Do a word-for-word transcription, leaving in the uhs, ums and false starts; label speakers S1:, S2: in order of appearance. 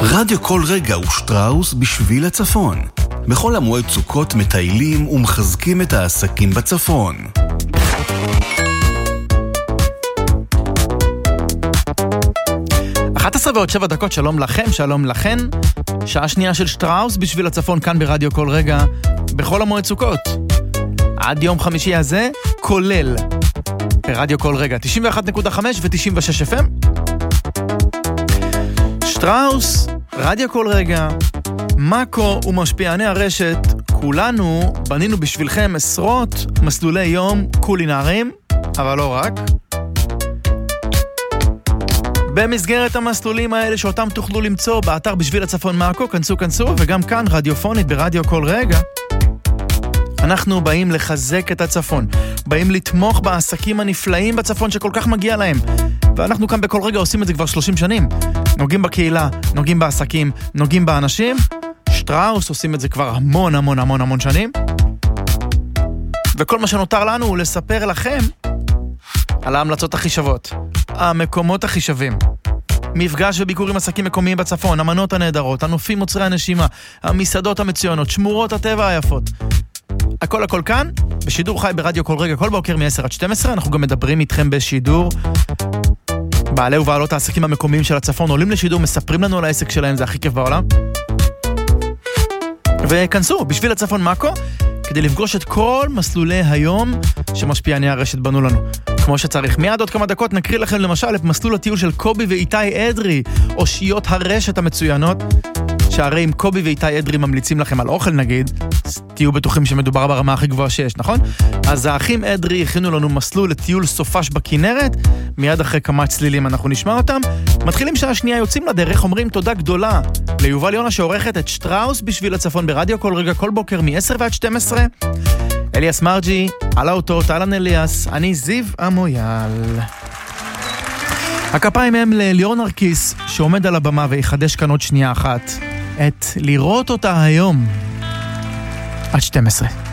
S1: רדיו כל רגע ושטראוס בשביל הצפון. בכל המועד סוכות מטיילים ומחזקים את העסקים בצפון.
S2: אחת עשרה ועוד שבע דקות, שלום לכם, שלום לכן. שעה שנייה של שטראוס בשביל הצפון כאן ברדיו כל רגע, בכל המועד סוכות. עד יום חמישי הזה, כולל ברדיו כל רגע, תשעים ואחת נקודה חמש ו-תשעים ושש אף אם. שטראוס, רדיו כל רגע, מאקו ומשפיעני הרשת, כולנו בנינו בשבילכם עשרות מסלולי יום קולינריים, אבל לא רק. במסגרת המסלולים האלה שאותם תוכלו למצוא באתר בשביל הצפון מאקו, כנסו כנסו, וגם כאן רדיופונית ברדיו כל רגע. אנחנו באים לחזק את הצפון, באים לתמוך בעסקים הנפלאים בצפון שכל כך מגיע להם. ואנחנו כאן בכל רגע עושים את זה כבר שלושים שנים. נוגעים בקהילה, נוגעים בעסקים, נוגעים באנשים. שטראוס עושים את זה כבר המון המון המון המון שנים. וכל מה שנותר לנו הוא לספר לכם על ההמלצות הכי שוות, המקומות הכי שווים. מפגש וביקורים עסקים מקומיים בצפון, המנות הנהדרות, הנופים מוצרי הנשימה, המסעדות המצוינות, שמורות הטבע היפות. הכל הכל כאן, בשידור חי ברדיו כל רגע, כל בוקר מ-עשר עד שתים עשרה. אנחנו גם מדברים איתכם בשידור. בעלי ובעלות העסקים המקומיים של הצפון עולים לשידור, מספרים לנו על העסק שלהם, זה הכי כיף בעולם. וכנסו, בשביל הצפון מאקו, כדי לפגוש את כל מסלולי היום שמשפיעני הרשת בנו לנו. כמו שצריך. מיד עוד כמה דקות נקריא לכם למשל את מסלול הטיול של קובי ואיתי אדרי, אושיות הרשת המצוינות, שהרי אם קובי ואיתי אדרי ממליצים לכם על אוכל נגיד, תהיו בטוחים שמדובר ברמה הכי גבוהה שיש, נכון? אז האחים אדרי הכינו לנו מסלול לטיול סופש בכנרת, מיד אחרי כמה צלילים אנחנו נשמע אותם. מתחילים שעה שנייה, יוצאים לדרך, אומרים תודה גדולה ליובל יונה שעורכת את שטראוס בשביל הצפון ברדיו כל רגע, כל בוקר מ-עשר ועד שתים עשרה. אליאס מרג'י, על האותות, אלן אליאס, אני זיו המויאל. הכפיים הם לליאור נרקיס, שעומד על הבמה ויחדש כאן עוד שנייה אחת את לראות אותה היום עד שתים עשרה.